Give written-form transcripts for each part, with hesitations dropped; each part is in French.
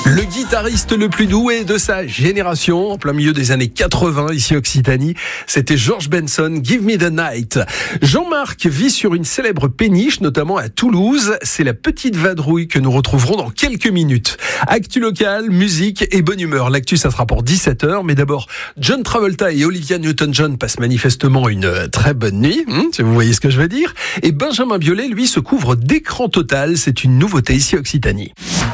Le guitariste le plus doué de sa génération, en plein milieu des années 80, ici Occitanie, c'était George Benson, Give Me the Night. Jean-Marc vit sur une célèbre péniche, notamment à Toulouse. C'est la petite vadrouille que nous retrouverons dans quelques minutes. Actu locale, musique et bonne humeur. L'actu, ça sera pour 17h. Mais d'abord, John Travolta et Olivia Newton-John passent manifestement une très bonne nuit, si vous voyez ce que je veux dire. Et Benjamin Biolay, lui, se couvre d'écran total. C'est une nouveauté ici Occitanie.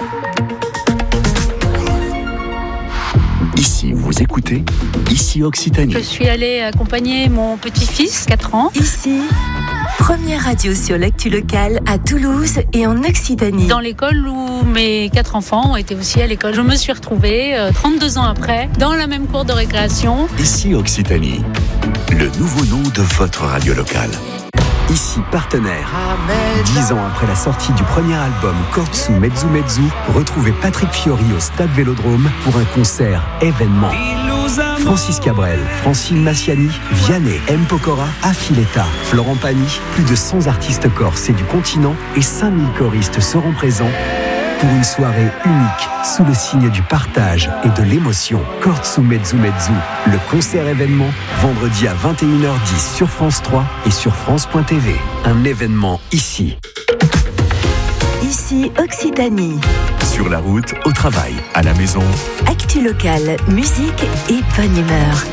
Ici, vous écoutez, ici Occitanie. Je suis allée accompagner mon petit-fils, 4 ans. Ici, première radio sur l'actu locale à Toulouse et en Occitanie. Dans l'école où mes 4 enfants ont été aussi à l'école. Je me suis retrouvée, 32 ans après, dans la même cour de récréation. Ici Occitanie, le nouveau nom de votre radio locale. Ici partenaire. 10 ans après la sortie du premier album Cortsu Mezzu Mezzu, retrouvez Patrick Fiori au Stade Vélodrome pour un concert événement. Francis Cabrel, Francine Massiani, Vianney, M. Pokora, Affiletta, Florent Pagny, plus de 100 artistes corses et du continent et 5000 choristes seront présents pour une soirée unique sous le signe du partage et de l'émotion. Cortsu Mezzu Mezzu, le concert événement, vendredi à 21h10 sur France 3 et sur France.tv. Un événement ici. Ici Occitanie. Sur la route, au travail, à la maison. Actu locale, musique et bonne humeur.